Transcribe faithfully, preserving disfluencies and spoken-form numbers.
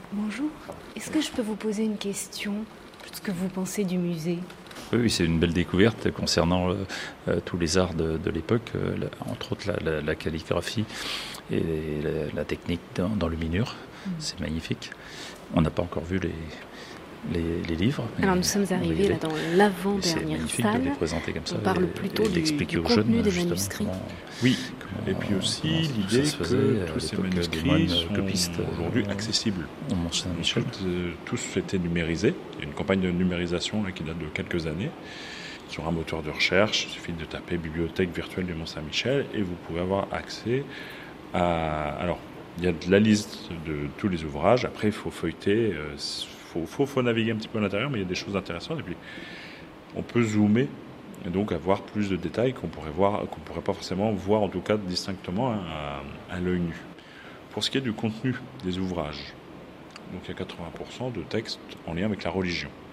Bonjour. Est-ce que je peux vous poser une question? Ce que vous pensez du musée? Oui, c'est une belle découverte concernant euh, euh, tous les arts de, de l'époque, euh, la- entre autres la, la- la calligraphie et la, la technique dans, dans le minure. Mm. C'est magnifique. On n'a pas encore vu les, les, les livres. mais Alors nous sommes on va y arrivés aller. là dans Et c'est l'avant-dernière magnifique de salle. les présenter comme ça. On parle et- plutôt et du, d'expliquer du aux contenu jeunes, des justement, manuscrits. comment- Oui, comment- et puis aussi comment l'idée ça se faisait que à tous ces l'époque des manuscrits moines sont copistes, euh, aujourd'hui accessibles. au Mont-Saint-Michel. Tout, euh, tous étaient numérisés. Il y a une campagne de numérisation là, qui date de quelques années. Sur un moteur de recherche, il suffit de taper Bibliothèque virtuelle du Mont-Saint-Michel et vous pouvez avoir accès à... Alors, il y a de la liste de tous les ouvrages. Après, il faut feuilleter, il euh, faut, faut, faut naviguer un petit peu à l'intérieur, mais il y a des choses intéressantes. Et puis, on peut zoomer et donc avoir plus de détails qu'on pourrait voir, qu'on pourrait pas forcément voir, en tout cas distinctement hein, à, à l'œil nu. Pour ce qui est du contenu des ouvrages, donc il y a quatre-vingts pour cent de textes en lien avec la religion.